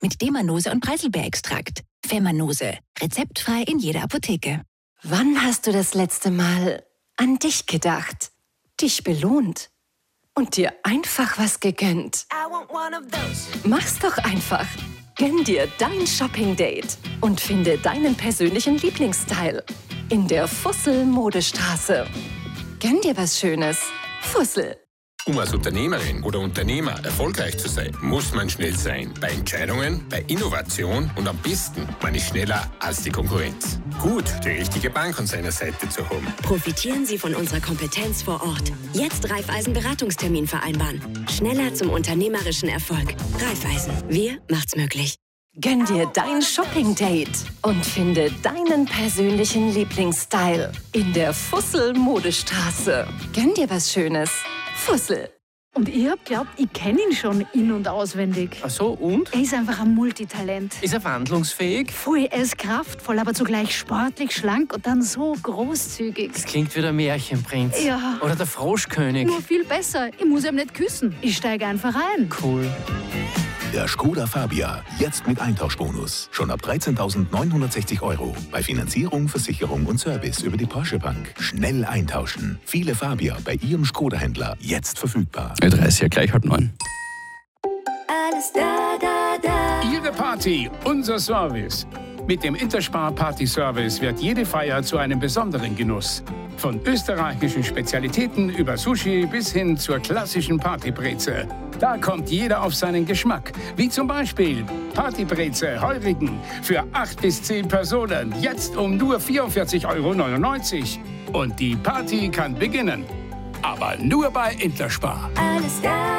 mit Demanose und Preiselbeerextrakt. Femanose, rezeptfrei in jeder Apotheke. Wann hast du das letzte Mal an dich gedacht, dich belohnt und dir einfach was gegönnt? Mach's doch einfach. Gönn dir dein Shopping-Date und finde deinen persönlichen Lieblingsstyle in der Fussel-Modestraße. Gönn dir was Schönes. Fussel. Um als Unternehmerin oder Unternehmer erfolgreich zu sein, muss man schnell sein. Bei Entscheidungen, bei Innovation und am besten, man ist schneller als die Konkurrenz. Gut, die richtige Bank an seiner Seite zu haben. Profitieren Sie von unserer Kompetenz vor Ort. Jetzt Raiffeisen-Beratungstermin vereinbaren. Schneller zum unternehmerischen Erfolg. Raiffeisen. Wir macht's möglich. Gönn dir dein Shopping-Date und finde deinen persönlichen Lieblingsstyle in der Fussel-Modestraße. Gönn dir was Schönes. Fussel. Und ich hab glaubt, ich kenne ihn schon in- und auswendig. Ach so, und? Er ist einfach ein Multitalent. Ist er wandlungsfähig? Voll, er ist kraftvoll, aber zugleich sportlich, schlank und dann so großzügig. Das klingt wie der Märchenprinz. Ja. Oder der Froschkönig. Nur viel besser. Ich muss ihm nicht küssen. Ich steige einfach ein. Cool. Der Skoda Fabia, jetzt mit Eintauschbonus. Schon ab 13.960 €. Bei Finanzierung, Versicherung und Service über die Porsche Bank. Schnell eintauschen. Viele Fabia bei Ihrem Skoda-Händler jetzt verfügbar. Ö3 ist ja gleich 8:30. Alles da. Ihre Party, unser Service. Mit dem Interspar Party Service wird jede Feier zu einem besonderen Genuss. Von österreichischen Spezialitäten über Sushi bis hin zur klassischen Partybreze. Da kommt jeder auf seinen Geschmack. Wie zum Beispiel Partybreze Heurigen für 8 bis 10 Personen. Jetzt um nur 44,99 €. Und die Party kann beginnen. Aber nur bei Interspar. Alles da.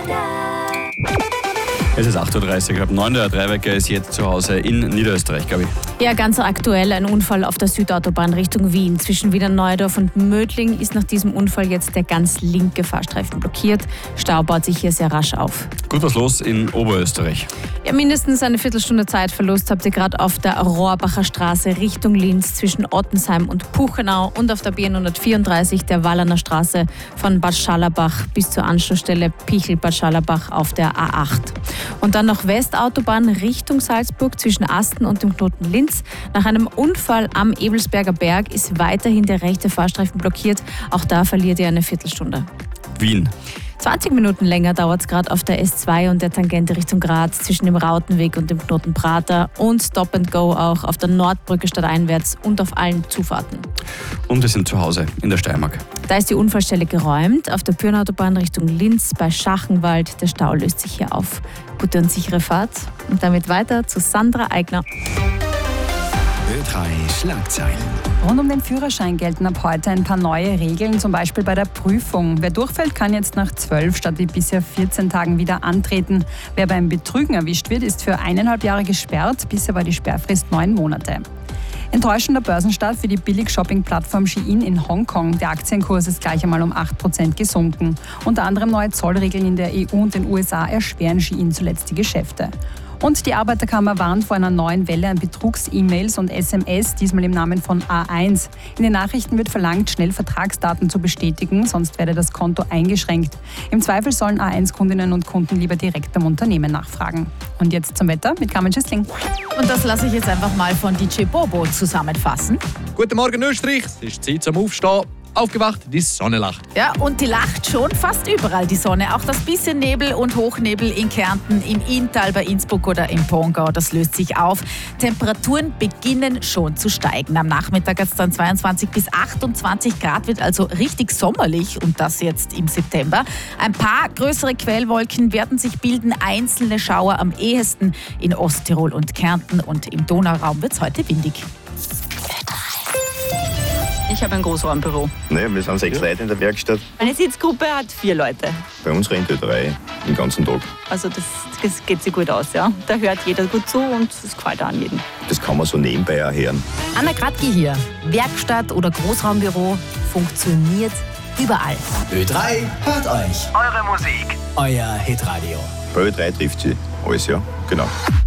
Es ist 8:30 Uhr, ab 9 Uhr. Der Dreiwecker ist jetzt zu Hause in Niederösterreich, glaube ich. Ja, ganz aktuell ein Unfall auf der Südautobahn Richtung Wien. Zwischen Wiener Neudorf und Mödling ist nach diesem Unfall jetzt der ganz linke Fahrstreifen blockiert. Stau baut sich hier sehr rasch auf. Gut, was los in Oberösterreich? Ja, mindestens eine Viertelstunde Zeitverlust habt ihr gerade auf der Rohrbacher Straße Richtung Linz zwischen Ottensheim und Puchenau und auf der B134 der Wallerner Straße von Bad Schallerbach bis zur Anschlussstelle Pichel-Bad Schallerbach auf der A8. Und dann noch Westautobahn Richtung Salzburg zwischen Asten und dem Knoten Linz. Nach einem Unfall am Ebelsberger Berg ist weiterhin der rechte Fahrstreifen blockiert. Auch da verliert ihr eine Viertelstunde. Wien. 20 Minuten länger dauert es gerade auf der S2 und der Tangente Richtung Graz zwischen dem Rautenweg und dem Knoten Prater und Stop and Go auch auf der Nordbrücke stadteinwärts und auf allen Zufahrten. Und wir sind zu Hause in der Steiermark. Da ist die Unfallstelle geräumt. Auf der Pyrnautobahn Richtung Linz bei Schachenwald. Der Stau löst sich hier auf. Gute und sichere Fahrt. Und damit weiter zu Sandra Eigner. Ö3 Schlagzeilen. Rund um den Führerschein gelten ab heute ein paar neue Regeln, zum Beispiel bei der Prüfung. Wer durchfällt, kann jetzt nach 12 statt wie bisher 14 Tagen wieder antreten. Wer beim Betrügen erwischt wird, ist für 1,5 Jahre gesperrt. Bisher war die Sperrfrist 9 Monate. Enttäuschender Börsenstart für die Billig-Shopping-Plattform Shein in Hongkong. Der Aktienkurs ist gleich einmal um 8% gesunken. Unter anderem neue Zollregeln in der EU und den USA erschweren Shein zuletzt die Geschäfte. Und die Arbeiterkammer warnt vor einer neuen Welle an Betrugs-E-Mails und SMS, diesmal im Namen von A1. In den Nachrichten wird verlangt, schnell Vertragsdaten zu bestätigen, sonst werde das Konto eingeschränkt. Im Zweifel sollen A1-Kundinnen und Kunden lieber direkt beim Unternehmen nachfragen. Und jetzt zum Wetter mit Carmen Schissling. Und das lasse ich jetzt einfach mal von DJ Bobo zusammenfassen. Guten Morgen Österreich, es ist Zeit zum Aufstehen. Aufgewacht, die Sonne lacht. Ja, und die lacht schon fast überall, die Sonne. Auch das bisschen Nebel und Hochnebel in Kärnten, im Inntal, bei Innsbruck oder im Pongau, das löst sich auf. Temperaturen beginnen schon zu steigen. Am Nachmittag hat es dann 22 bis 28 Grad, wird also richtig sommerlich und das jetzt im September. Ein paar größere Quellwolken werden sich bilden, einzelne Schauer am ehesten in Osttirol und Kärnten und im Donauraum wird es heute windig. Ich habe ein Großraumbüro. Naja, wir sind 6 Leute in der Werkstatt. Meine Sitzgruppe hat 4 Leute. Bei uns rennt Ö3 den ganzen Tag. Also das geht sich gut aus, ja. Da hört jeder gut zu und es gefällt auch an jeden. Das kann man so nebenbei auch hören. Anna Kratki hier. Werkstatt oder Großraumbüro funktioniert überall. Ö3 hört euch. Eure Musik. Euer Hitradio. Bei Ö3 trifft sie alles, ja. Genau.